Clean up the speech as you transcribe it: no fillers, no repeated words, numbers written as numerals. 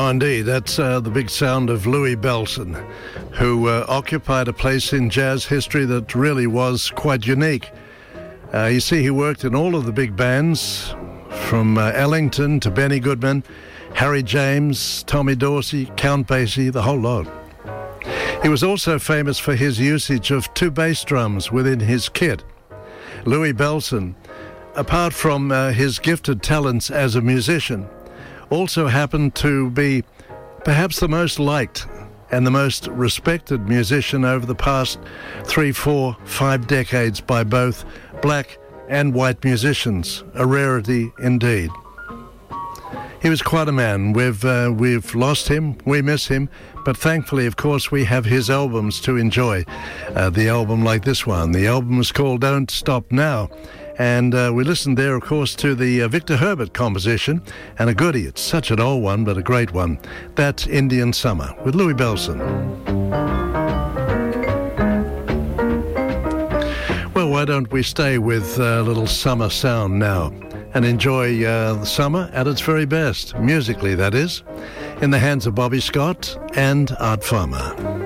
Oh, indeed. That's the big sound of Louis Bellson, who occupied a place in jazz history that really was quite unique. You see, he worked in all of the big bands, from Ellington to Benny Goodman, Harry James, Tommy Dorsey, Count Basie, the whole lot. He was also famous for his usage of two bass drums within his kit. Louis Bellson, apart from his gifted talents as a musician, also happened to be perhaps the most liked and the most respected musician over the past 3, 4, 5 decades by both black and white musicians, a rarity indeed. He was quite a man. We've lost him, we miss him, but thankfully, of course, we have his albums to enjoy. The album like this one. The album is called Don't Stop Now. And we listened there, of course, to the Victor Herbert composition, and a goodie. It's such an old one, but a great one. That's Indian Summer with Louis Bellson. Well, why don't we stay with a little summer sound now and enjoy the summer at its very best, musically that is, in the hands of Bobby Scott and Art Farmer.